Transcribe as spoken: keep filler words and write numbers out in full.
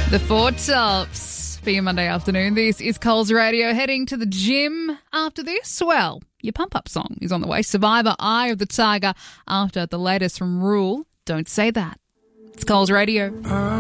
The Four Tops for your Monday afternoon. This is Coles Radio. Heading to the gym after this? Well, your pump-up song is on the way. Survivor, Eye of the Tiger, after the latest from Rule. Don't say that. It's Coles Radio.